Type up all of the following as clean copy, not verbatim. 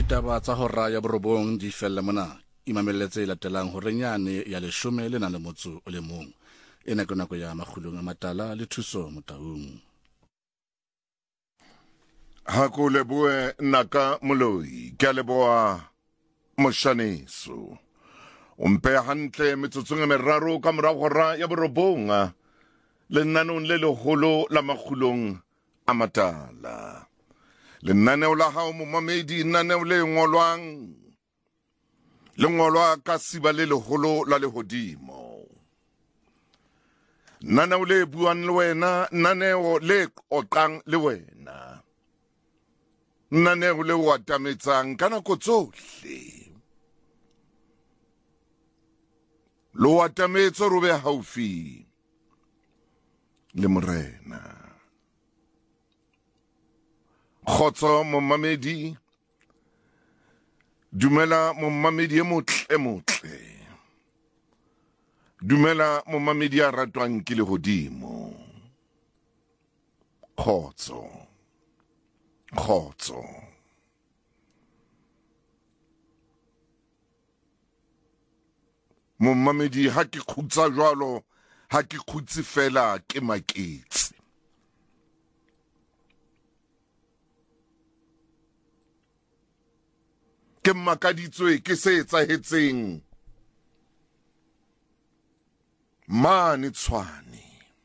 Ditaba tsa hora ya borobong di fella mona. Imameletse latelang hore nyane ya 11 e nako ya makgulong a matala le thuso motaung. Hakule bue naka moloi ke a leboa moshaneso umpe hantle metsotsong e meraro ka morago hora ya borobong lenanong le leholo la makgulong a matala. Lenaneo la hao momamedi lenaneo le ngolwa ka siba le leholo la lehodimo. Naneo le buang le wena, naneo le oqang le wena, naneo le watametsang ka nako tsohle. Lo watametso robe haufi le morena. Khotso momamedi, dumela momamedi e motle. Dumela momamedi a ratwang ke lehodimo. Khotso. Momamedi ha ke khutsa jwalo, ha ke khutsi fela ke maketse. Ke makaditswe ke se etsahetseng mane Tshwane,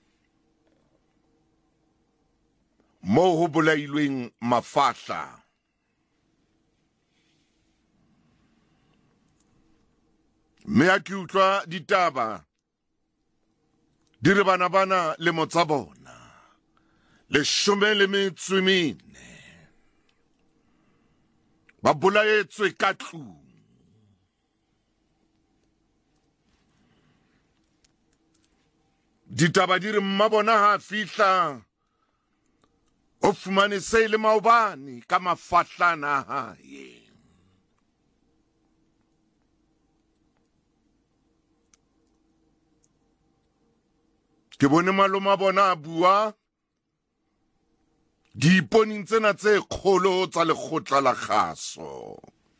moo ho bolailweng mafahla. Mme a ke utlwa ditaba di re bana le motsa bona 14 ba bolaetswe ka tlung. Ditaba di re mmabona ha fihla o fumane se le maobane ka mafahlana hae. Ke bone maloma a bona a bua diiponing tsena tse kgolo tsa lekgotla la kgaso.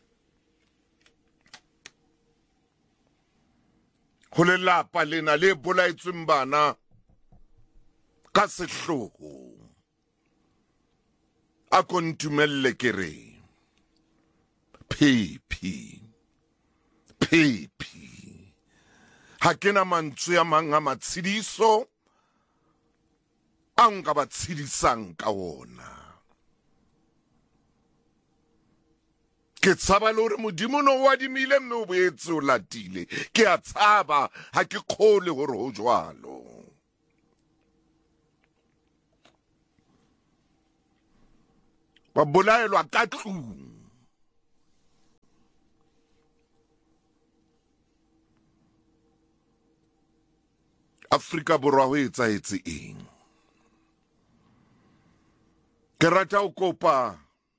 Ho lelapa lena le bolaetsweng bana ka sehloho. A kontumelle ke re Phephi. Ha kena mantswe a mang a matshidiso a nka ba tshidisang ka ona. Ke tshaba le hore modimo no wa dimile mme o boetse o latile. Ke a tshaba ha ke khole hore ho jwalo. Ba bolaelwa ka tlung. Afrika Borwa ho etsahetse eng? Ke rata ho kopa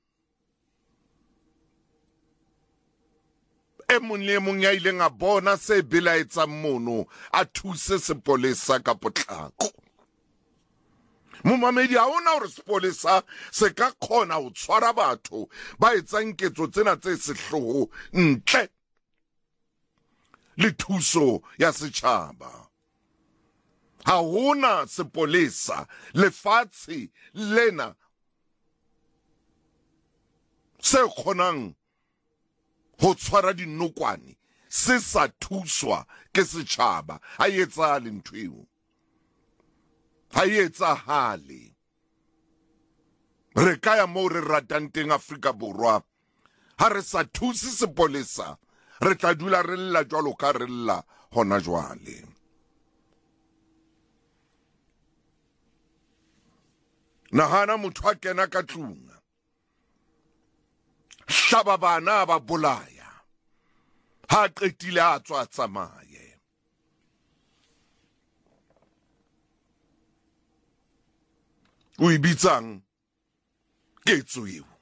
e mong le mong ya ileng a bona se belaetsang mono a thuse sepolesa ka potlako. Momamedi ha ona hore sepolesa se ka khona ho tshwara batho ba etsang ketso tsena tse sehloho ntle le thuso ya setjhaba. Ha hona sepolesa lefatshe lena se khonang ho tshwara dinokwane se sa thuswa ke setjhaba. Ha etsahale ntho eo. Ha etsahale. Re ka ya moo re ratang teng Afrika Borwa. Ha re sa thuse sepolesa, re tla dula re lla jwalo ka re lla hona jwale. Nahana motho a kena ka tlung, hlaba bana ba bolaya, ha qetile a tswa tsamaye. O ibitsang ketso eo.